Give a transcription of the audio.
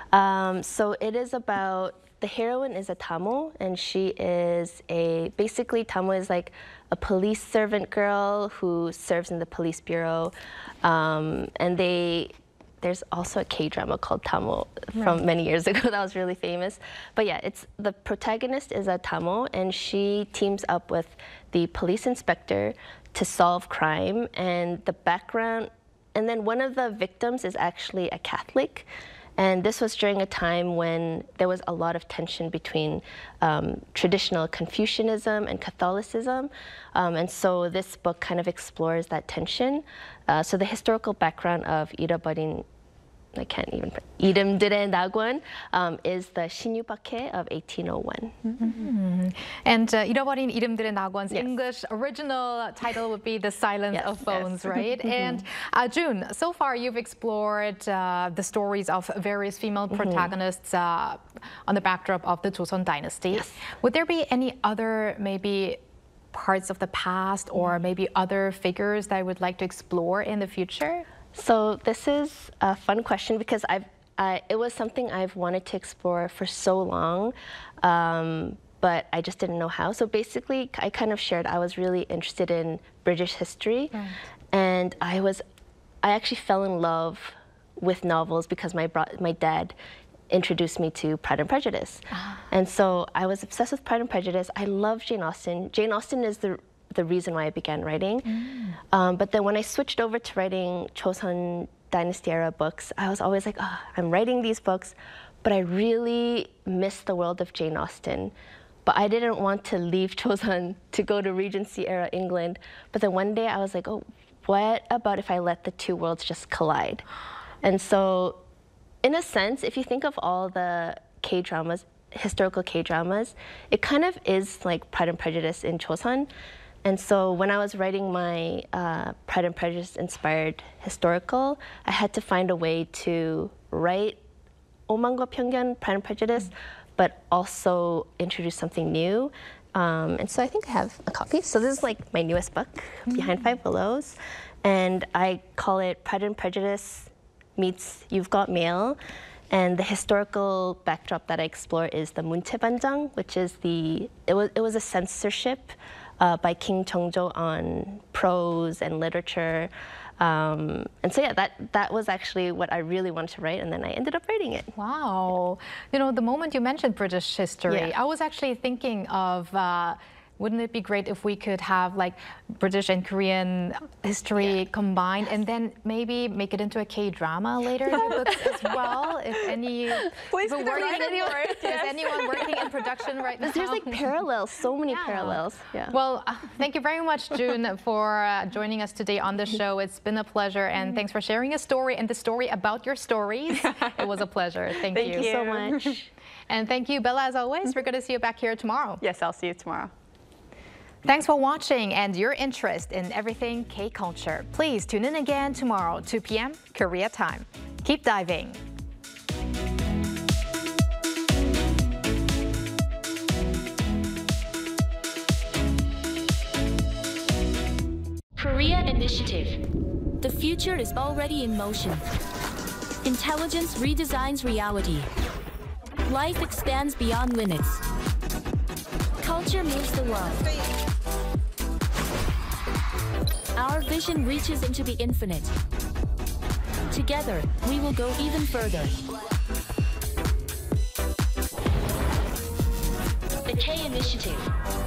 So it is about, the heroine is a Tamo, and she is basically Tamo is like a police servant girl who serves in the police bureau. And there's also a K-drama called Tamo from many years ago that was really famous. But yeah, the protagonist is a Tamo, and she teams up with the police inspector to solve crime. And the background, and then one of the victims is actually a Catholic. And this was during a time when there was a lot of tension between traditional Confucianism and Catholicism. And so this book kind of explores that tension. So the historical background of 잃어버린, I can't even, 이름들의 낙원 is the 신유박해 of 1801. And 잃어버린 이름들의 낙원's English original title would be The Silence of Phones, right? And June, so far you've explored the stories of various female protagonists on the backdrop of the Joseon dynasty. Would there be any other maybe parts of the past or maybe other figures that I would like to explore in the future? So this is a fun question because it was something I've wanted to explore for so long, but I just didn't know how. So basically, I kind of shared I was really interested in British history, and I actually fell in love with novels because my dad introduced me to Pride and Prejudice. And so I was obsessed with Pride and Prejudice. I love Jane Austen. Jane Austen is the reason why I began writing. But then when I switched over to writing Joseon Dynasty era books, I was always like, I'm writing these books, but I really miss the world of Jane Austen. But I didn't want to leave Joseon to go to Regency era England. But then one day I was like, what about if I let the two worlds just collide? And so in a sense, if you think of all the K-dramas, historical K-dramas, it kind of is like Pride and Prejudice in Joseon. And so when I was writing my Pride and Prejudice inspired historical, I had to find a way to write 오만과 편견, Pride and Prejudice, but also introduce something new. And so I think I have a copy. So this is like my newest book, Behind Five Willows. And I call it Pride and Prejudice meets You've Got Mail. And the historical backdrop that I explore is the 문체반장, which is it was a censorship by King Jeongjo on prose and literature. And so yeah, that was actually what I really wanted to write, and then I ended up writing it. Wow. You know, the moment you mentioned British history, I was actually thinking of wouldn't it be great if we could have like British and Korean history combined and then maybe make it into a K-drama later in the books as well? If anyone working in production right now? There's like parallels, so many parallels. Yeah. Well, thank you very much, June, for joining us today on the show. It's been a pleasure, and thanks for sharing a story and the story about your stories. It was a pleasure. Thank you. Thank you so much. And thank you, Bella, as always. We're going to see you back here tomorrow. Yes, I'll see you tomorrow. Thanks for watching and your interest in everything K-culture. Please tune in again tomorrow, 2 p.m. Korea time. Keep diving. Korea Initiative. The future is already in motion. Intelligence redesigns reality. Life expands beyond limits. Culture moves the world. Our vision reaches into the infinite. Together, we will go even further. The K Initiative.